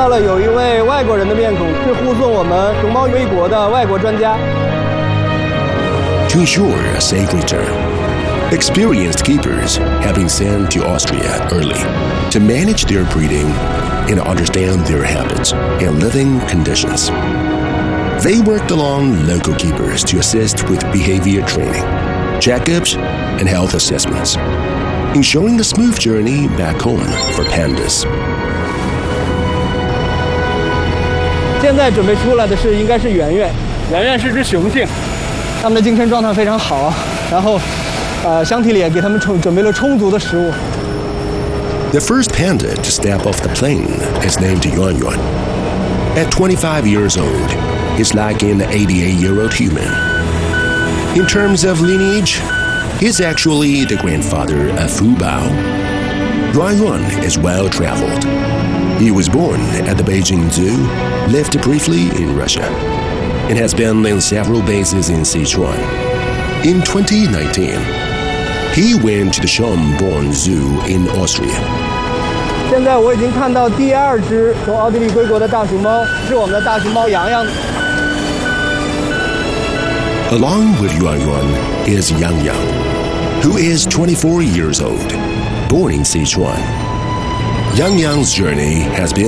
到了有一位外国人的面孔，是护送我们熊猫归国的外国专家。 To ensure a safe return, experienced keepers have been sent to Austria early to manage their breeding and understand their habits and living conditions. They worked along local keepers to assist with behavior training, checkups, and health assessments, ensuring a smooth journey back home for pandas. 现在准备出来的应该是圆圆，圆圆是只雄性，它们的精神状态非常好，然后，箱体里也给它们准备了充足的食物。 The first panda to step off the plane is named Yuan Yuan. At 25 years old, he's like an 88-year-old human. In terms of lineage, he's actually the grandfather of Fu Bao. Yuan Yuan is well-traveled. He was born at the Beijing Zoo, lived briefly in Russia, and has been in several bases in Sichuan. In 2019, he went to the Schönborn Zoo in Austria. 现在我已经看到第2只从奥地利归国的大熊猫，是我们的大熊猫洋洋。 Along with Yuan Yuan is Yang Yang, who is 24 years old, born in Sichuan. Yang Yang's journey has been